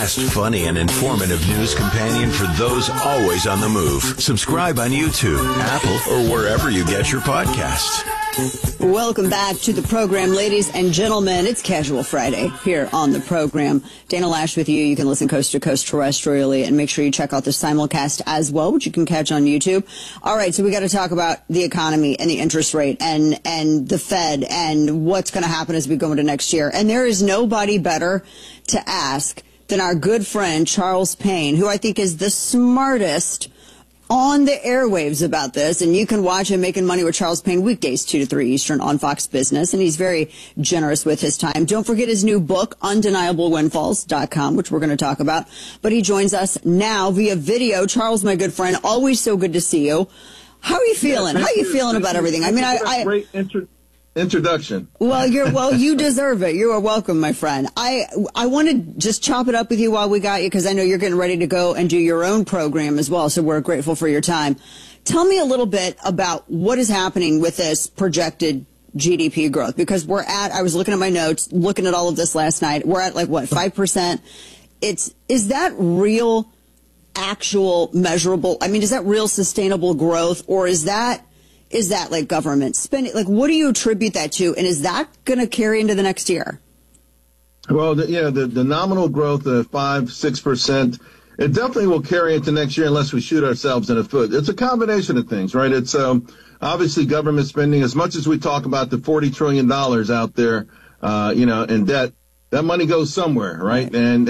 Funny and informative news companion for those always on the move. Subscribe on YouTube, Apple, or wherever you get your podcasts. Welcome back to the program, ladies and gentlemen. It's Casual Friday here on the program. Dana Lash with you. You can listen coast to coast terrestrially, and make sure you check out the simulcast as well, which you can catch on YouTube. All right, so we got to talk about the economy and the interest rate and the Fed and what's going to happen as we go into next year. And there is nobody better to ask than our good friend Charles Payne, who I think is the smartest on the airwaves about this. And you can watch him Making Money with Charles Payne weekdays 2 to 3 Eastern on Fox Business. And he's very generous with his time. Don't forget his new book, UndeniableWindfalls.com, which we're going to talk about. But he joins us now via video. Charles, my good friend, always so good to see you. How are you feeling? How are you feeling about everything? I mean, great introduction. Well, you deserve it. You are welcome, my friend. I want to just chop it up with you while we got you, because I know you're getting ready to go and do your own program as well. So we're grateful for your time. Tell me a little bit about what is happening with this projected GDP growth, because I was looking at my notes, looking at all of this last night. We're at 5%. Is that real, actual, measurable? I mean, is that real sustainable growth, or is that like government spending? Like, what do you attribute that to? And is that going to carry into the next year? Well, the nominal growth of 5-6%, it definitely will carry into next year unless we shoot ourselves in the foot. It's a combination of things, right? It's obviously government spending. As much as we talk about the $40 trillion out there, in debt, that money goes somewhere, right? And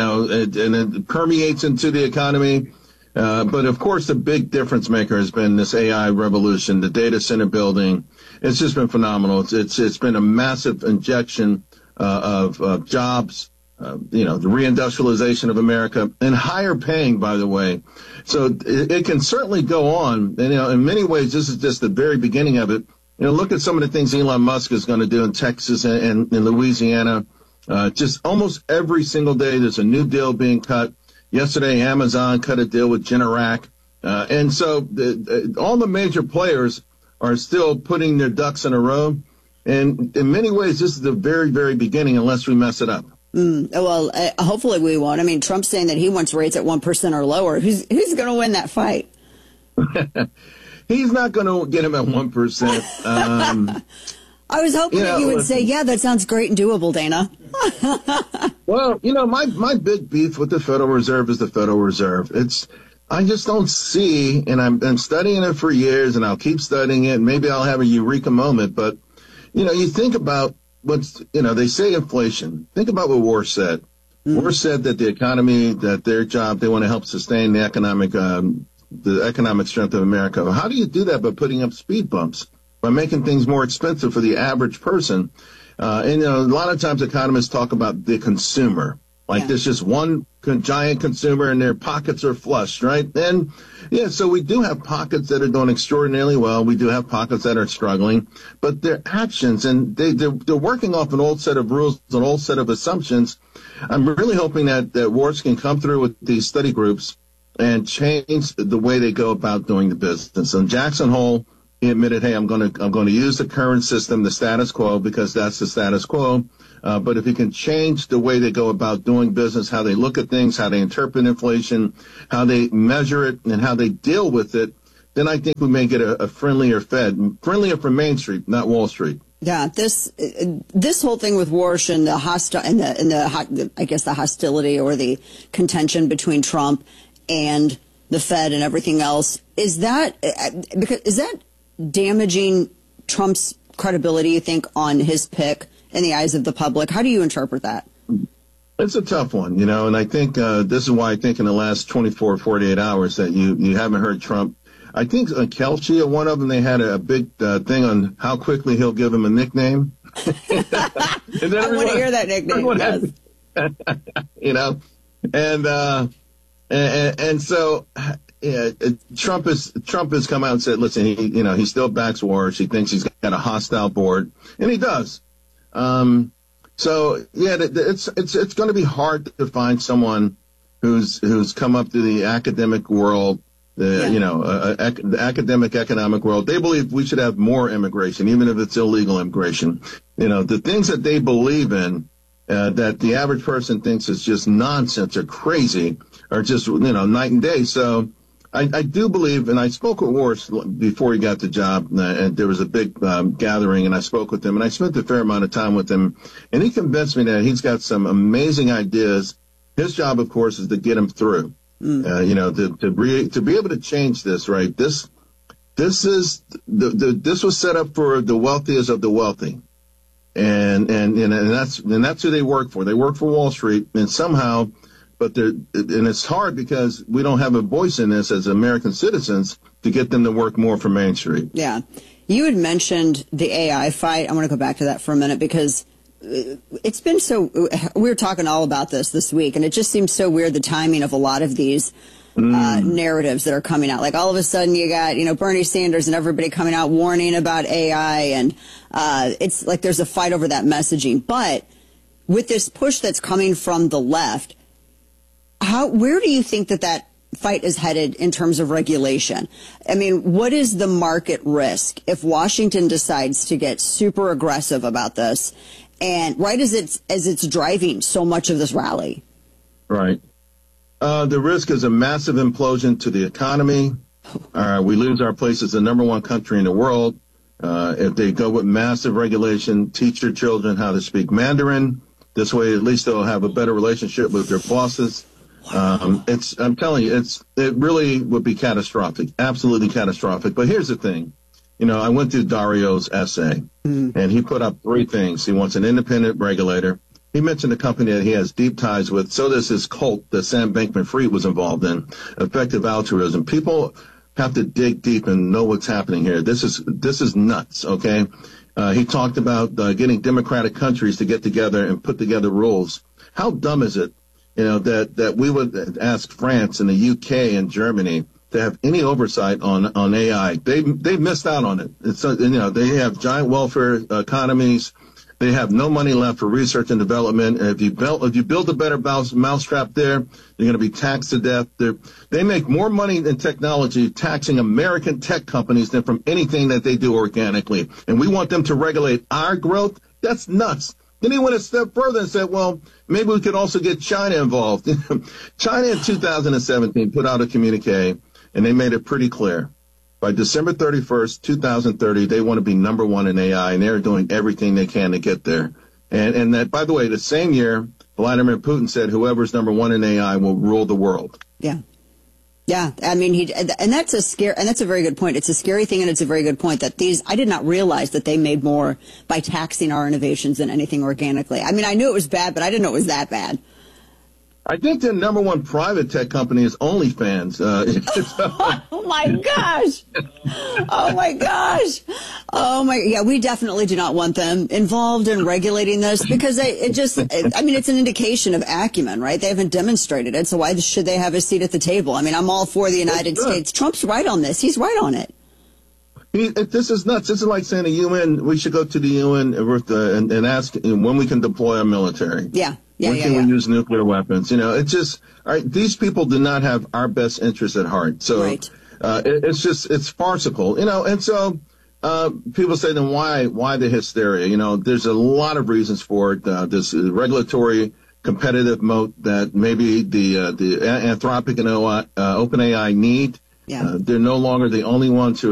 it permeates into the economy. But of course, the big difference maker has been this AI revolution, the data center building. It's just been phenomenal. It's been a massive injection of jobs, the reindustrialization of America, and higher paying, by the way. So it can certainly go on. And, in many ways, this is just the very beginning of it. Look at some of the things Elon Musk is going to do in Texas and in Louisiana. Just almost every single day, there's a new deal being cut. Yesterday, Amazon cut a deal with Generac. And so all the major players are still putting their ducks in a row. And in many ways, this is the very, very beginning, unless we mess it up. Well, hopefully we won't. I mean, Trump's saying that he wants rates at 1% or lower. Who's going to win that fight? He's not going to get him at 1%. I was hoping that you would say, yeah, that sounds great and doable, Dana. Well, my big beef with the Federal Reserve is the Federal Reserve. I just don't see, and I've been studying it for years, and I'll keep studying it, and maybe I'll have a eureka moment, but, you think about they say inflation. Think about what War said. War said that the economy, that their job, they want to help sustain the economic strength of America. How do you do that by putting up speed bumps? By making things more expensive for the average person. And a lot of times economists talk about the consumer. There's just one giant consumer and their pockets are flush, right? And so we do have pockets that are doing extraordinarily well. We do have pockets that are struggling, but their actions, and they're working off an old set of rules, an old set of assumptions. I'm really hoping that Wars can come through with these study groups and change the way they go about doing the business. And Jackson Hole, he admitted, hey, I'm going to use the current system, the status quo, because that's the status quo. But if he can change the way they go about doing business, how they look at things, how they interpret inflation, how they measure it, and how they deal with it, then I think we may get a friendlier Fed, friendlier for Main Street, not Wall Street. Yeah, this whole thing with Warsh and the hostility or the contention between Trump and the Fed and everything else, is that damaging Trump's credibility, you think, on his pick in the eyes of the public? How do you interpret that? It's a tough one, and I think this is why I think in the last 24, 48 hours that you haven't heard Trump. I think Kelce, at one of them, they had a big thing on how quickly he'll give him a nickname. I want to hear that nickname, yes. And so Trump has come out and said, listen, he still backs Warsh. He thinks he's got a hostile board, and he does. It's going to be hard to find someone who's come up through the academic world, the academic economic world. They believe we should have more immigration, even if it's illegal immigration. The things that they believe in that the average person thinks is just nonsense or crazy or just, night and day. So I do believe, and I spoke with Morris before he got the job, and there was a big gathering, and I spoke with him, and I spent a fair amount of time with him, and he convinced me that he's got some amazing ideas. His job, of course, is to get him through, to be able to change this, right? This was set up for the wealthiest of the wealthy. And that's who they work for. They work for Wall Street, and somehow, and it's hard because we don't have a voice in this as American citizens to get them to work more for Main Street. Yeah. You had mentioned the AI fight. I want to go back to that for a minute because it's been we were talking all about this week, and it just seems so weird, the timing of a lot of these narratives that are coming out. Like all of a sudden you got, Bernie Sanders and everybody coming out warning about AI, and it's like there's a fight over that messaging. But with this push that's coming from the left, where do you think that fight is headed in terms of regulation? I mean, what is the market risk if Washington decides to get super aggressive about this, and right as it's driving so much of this rally? Right. The risk is a massive implosion to the economy. We lose our place as the number one country in the world. If they go with massive regulation, teach your children how to speak Mandarin. This way, at least they'll have a better relationship with their bosses. I'm telling you, it really would be catastrophic, absolutely catastrophic. But here's the thing. I went through Dario's essay, and he put up 3 things. He wants an independent regulator. He mentioned a company that he has deep ties with. So does his cult that Sam Bankman-Fried was involved in, Effective Altruism. People have to dig deep and know what's happening here. This is nuts, okay? He talked about getting democratic countries to get together and put together rules. How dumb is it, that we would ask France and the UK and Germany to have any oversight on AI? They missed out on it. They have giant welfare economies. They have no money left for research and development. And if you build a better mousetrap there, you're going to be taxed to death. They make more money in technology taxing American tech companies than from anything that they do organically. And we want them to regulate our growth? That's nuts. Then he went a step further and said, well, maybe we could also get China involved. China in 2017 put out a communique, and they made it pretty clear. By December 31st, 2030, they want to be number one in AI, and they're doing everything they can to get there. And that, by the way, the same year, Vladimir Putin said whoever's number one in AI will rule the world. Yeah. Yeah. I mean, and that's a very good point. It's a scary thing, and it's a very good point that I did not realize that they made more by taxing our innovations than anything organically. I mean, I knew it was bad, but I didn't know it was that bad. I think the number one private tech company is OnlyFans. Oh my gosh! Oh my gosh! Yeah, we definitely do not want them involved in regulating this because it's an indication of acumen, right? They haven't demonstrated it, so why should they have a seat at the table? I mean, I'm all for the United States. Trump's right on this. He's right on it. This is nuts. This is like saying the UN. We should go to the UN and ask when we can deploy our military. Yeah. When can we use nuclear weapons? It's just, all right, these people do not have our best interests at heart. So right. It's farcical, and so people say, then why the hysteria? There's a lot of reasons for it. This regulatory competitive moat that maybe the Anthropic and OpenAI need. Yeah. They're no longer the only ones who